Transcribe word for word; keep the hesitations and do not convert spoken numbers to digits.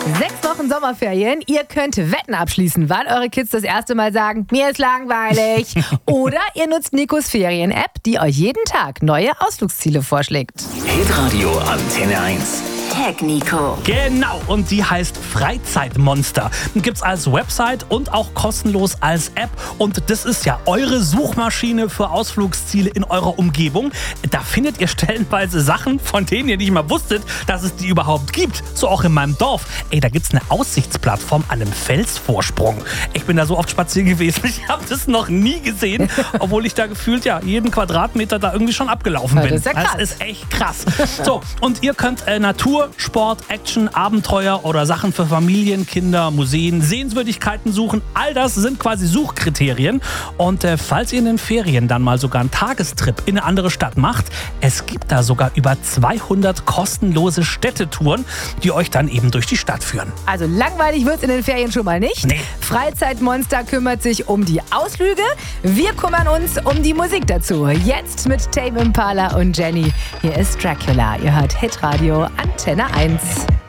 Sechs Wochen Sommerferien. Ihr könnt Wetten abschließen, wann eure Kids das erste Mal sagen, mir ist langweilig. Oder ihr nutzt Nikos Ferien-App, die euch jeden Tag neue Ausflugsziele vorschlägt. Hitradio Antenne eins. Tag Nico. Genau, und die heißt Freizeitmonster. Gibt's als Website und auch kostenlos als App. Und das ist ja eure Suchmaschine für Ausflugsziele in eurer Umgebung. Da findet ihr stellenweise Sachen, von denen ihr nicht mal wusstet, dass es die überhaupt gibt. So auch in meinem Dorf. Ey, da gibt's eine Aussichtsplattform an einem Felsvorsprung. Ich bin da so oft spazieren gewesen, ich habe das noch nie gesehen, obwohl ich da gefühlt ja jeden Quadratmeter da irgendwie schon abgelaufen bin. Das ist ja krass. Das ist echt krass. So, und ihr könnt äh, Natur, Sport, Action, Abenteuer oder Sachen für Familien, Kinder, Museen, Sehenswürdigkeiten suchen. All das sind quasi Suchkriterien. Und äh, falls ihr in den Ferien dann mal sogar einen Tagestrip in eine andere Stadt macht, es gibt da sogar über zweihundert kostenlose Städtetouren, die euch dann eben durch die Stadt führen. Also langweilig wird's in den Ferien schon mal nicht. Nee. Freizeitmonster kümmert sich um die Ausflüge. Wir kümmern uns um die Musik dazu. Jetzt mit Tame Impala und Jenny. Hier ist Dracula. Ihr hört Hitradio Antenne eins.